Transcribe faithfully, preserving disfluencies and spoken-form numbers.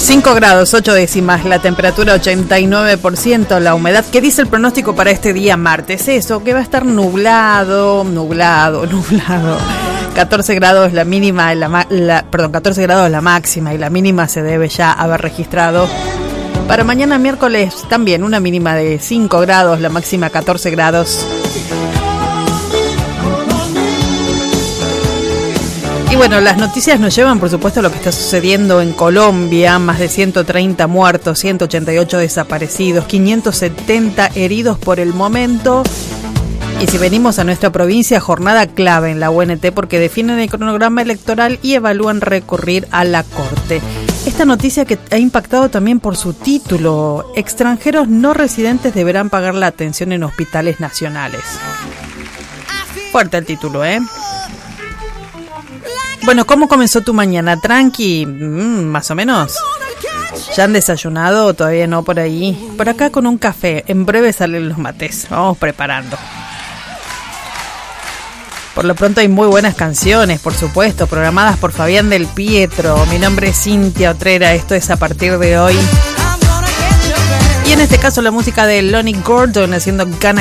cinco grados, ocho décimas, la temperatura ochenta y nueve por ciento, la humedad. ¿Qué dice el pronóstico para este día martes? Eso, que va a estar nublado, nublado, nublado. catorce grados la mínima, la, la, perdón, catorce grados la máxima y la mínima se debe ya haber registrado. Para mañana miércoles también una mínima de cinco grados, la máxima catorce grados. Y bueno, las noticias nos llevan, por supuesto, a lo que está sucediendo en Colombia. Más de ciento treinta muertos, ciento ochenta y ocho desaparecidos, quinientos setenta heridos por el momento. Y si venimos a nuestra provincia, jornada clave en la U N T porque definen el cronograma electoral y evalúan recurrir a la Corte. Esta noticia que ha impactado también por su título: extranjeros no residentes deberán pagar la atención en hospitales nacionales. Fuerte el título, ¿eh? Bueno, ¿cómo comenzó tu mañana? ¿Tranqui? Mm, más o menos. ¿Ya han desayunado? Todavía no, por ahí. Por acá con un café. En breve salen los mates. Vamos preparando. Por lo pronto hay muy buenas canciones, por supuesto, programadas por Fabián del Pietro. Mi nombre es Cintia Otrera, esto es A Partir de Hoy. Y en este caso la música de Lonnie Gordon haciendo Gonna